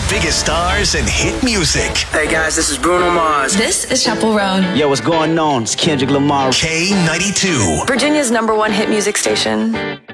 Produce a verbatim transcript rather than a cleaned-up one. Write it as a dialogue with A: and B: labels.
A: biggest stars and hit music.
B: Hey guys, this is Bruno Mars.
C: This is Chappell Roan.
D: Yo, what's going on? It's Kendrick Lamar.
A: K ninety-two.
E: Virginia's number one hit music station.